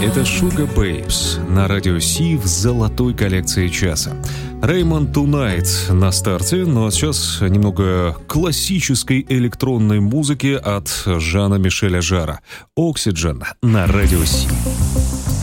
Это Sugar Babes на радио Си в золотой коллекции часа. Raymond Tonight на старте, ну а сейчас немного классической электронной музыки от Жана-Мишеля Жарра. Oxygen на радио Си.